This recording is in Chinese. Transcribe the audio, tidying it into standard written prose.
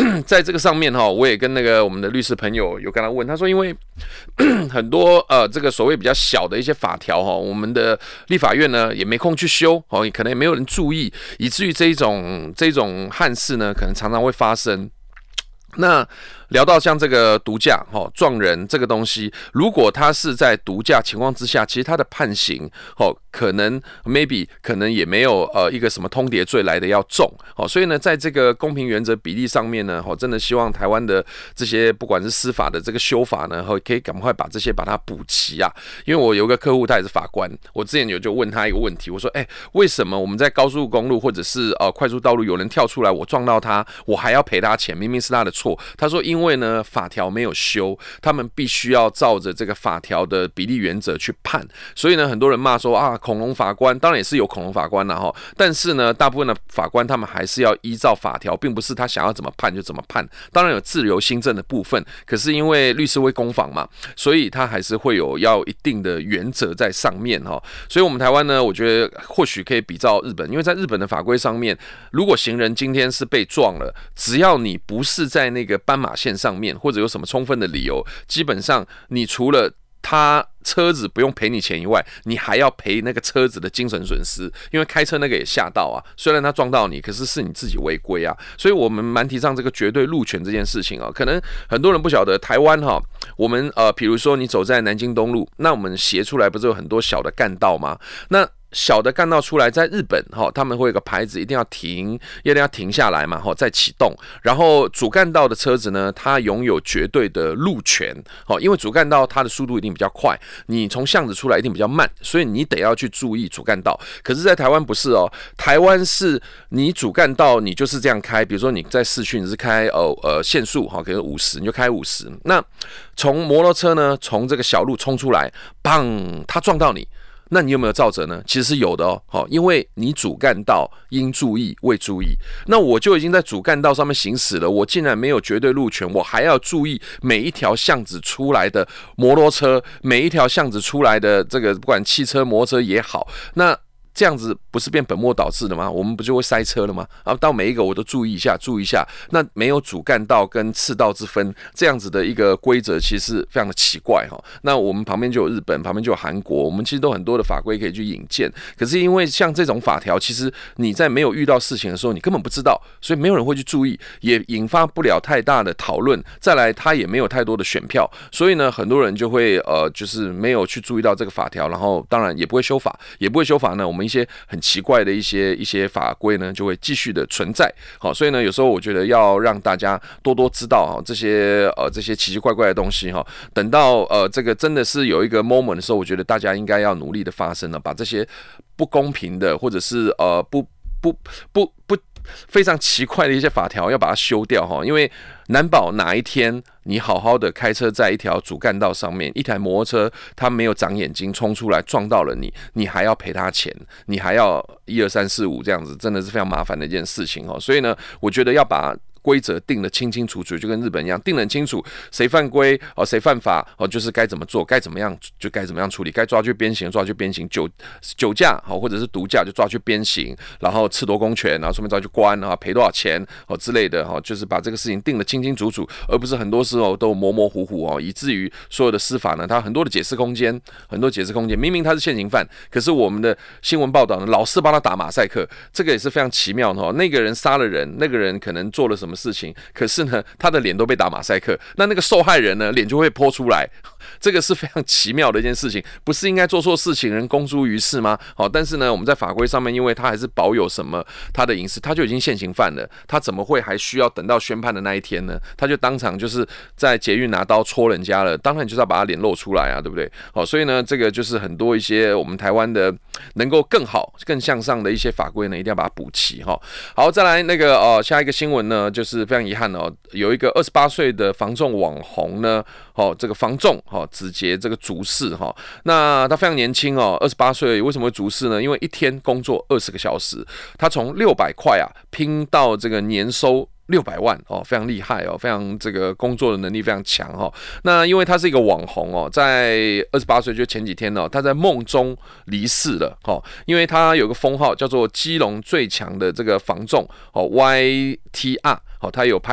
在这个上面哈，我也跟那个我们的律师朋友有跟他问，他说因为很多这个所谓比较小的一些法条哈，我们的立法院呢也没空去修哦，可能也没有人注意，以至于这种憾事呢，可能常常会发生。那聊到像这个毒驾撞人这个东西，如果他是在毒驾情况之下，其实他的判刑可能 maybe 可能也没有一个什么通牒罪来的要重所以呢，在这个公平原则比例上面呢，真的希望台湾的这些不管是司法的这个修法呢，可以赶快把这些把它补齐啊。因为我有个客户他也是法官，我之前就问他一个问题，我说为什么我们在高速公路或者是快速道路有人跳出来，我撞到他，我还要赔他钱，明明是他的错。他说因为呢法条没有修，他们必须要照着这个法条的比例原则去判，所以呢很多人骂说啊恐龙法官，当然也是有恐龙法官啦但是呢大部分的法官他们还是要依照法条，并不是他想要怎么判就怎么判，当然有自由心证的部分，可是因为律师会攻防嘛，所以他还是会有要一定的原则在上面所以我们台湾呢，我觉得或许可以比照日本，因为在日本的法规上面，如果行人今天是被撞了，只要你不是在那个斑马线上面，或者有什么充分的理由，基本上你除了他车子不用赔你钱以外，你还要赔那个车子的精神损失，因为开车那个也吓到啊，虽然他撞到你，可是是你自己违规啊，所以我们蛮提倡这个绝对路权这件事情可能很多人不晓得，台湾我们比如说你走在南京东路，那我们斜出来不是有很多小的干道吗？那小的干道出来，在日本他们会有个牌子，一定要停下来嘛再启动。然后主干道的车子呢，它拥有绝对的路权因为主干道它的速度一定比较快，你从巷子出来一定比较慢，所以你得要去注意主干道。可是在台湾不是台湾是你主干道你就是这样开，比如说你在市区你是开限速可能50，你就开50。那从摩托车呢，从这个小路冲出来，砰，它撞到你，那你有没有肇责呢？其实是有的因为你主干道应注意未注意，那我就已经在主干道上面行驶了，我竟然没有绝对路权，我还要注意每一条巷子出来的摩托车，每一条巷子出来的这个不管汽车摩托车也好，那这样子不是变本末倒置了吗？我们不就会塞车了吗？到每一个我都注意一下，那没有主干道跟次道之分，这样子的一个规则其实非常的奇怪那我们旁边就有日本，旁边就有韩国，我们其实都很多的法规可以去引荐。可是因为像这种法条，其实你在没有遇到事情的时候，你根本不知道，所以没有人会去注意，也引发不了太大的讨论。再来，他也没有太多的选票，所以呢，很多人就会就是没有去注意到这个法条，然后当然也不会修法，呢，我们一些很奇怪的一些法规呢，就会继续的存在。所以呢，有时候我觉得要让大家多多知道这些奇奇怪怪的东西等到这个真的是有一个 moment 的时候，我觉得大家应该要努力的发声了，把这些不公平的或者是不非常奇怪的一些法条要把它修掉因为难保哪一天你好好的开车在一条主干道上面，一台摩托车它没有长眼睛冲出来撞到了你，你还要赔他钱，你还要1、2、3、4、5这样子，真的是非常麻烦的一件事情所以呢，我觉得要把规则定得清清楚楚，就跟日本一样，定得很清楚，谁犯规谁犯法就是该怎么做，该怎么样就该怎么样处理，该抓去鞭刑抓去鞭刑，酒驾或者是毒驾就抓去鞭刑，然后褫夺公权，然后顺便抓去关，然后赔多少钱之类的就是把这个事情定得清清楚楚，而不是很多时候都模模糊糊以至于所有的司法呢，它很多的解释空间，明明他是现行犯，可是我们的新闻报道呢，老是帮他打马赛克，这个也是非常奇妙的那个人杀了人，那个人可能做了什么事情，可是呢，他的脸都被打马赛克，那个受害人呢，脸就会泼出来，这个是非常奇妙的一件事情，不是应该做错事情人公诸于世吗？但是呢，我们在法规上面，因为他还是保有什么他的隐私，他就已经现行犯了，他怎么会还需要等到宣判的那一天呢？他就当场就是在捷运拿刀戳人家了，当然就是要把他脸露出来啊，对不对？所以呢，这个就是很多一些我们台湾的能够更好、更向上的一些法规呢，一定要把它补齐好，再来那个下一个新闻呢，就是非常遗憾有一个28岁的房仲网红呢，这个房仲直接这个竹市那他非常年轻28岁，为什么会竹市呢？因为一天工作20个小时，他从600块拼到这个年收600万非常厉害非常这个工作的能力非常强那因为他是一个网红在28岁就前几天他在梦中离世了因为他有个封号叫做基隆最强的这个房仲YTR他有拍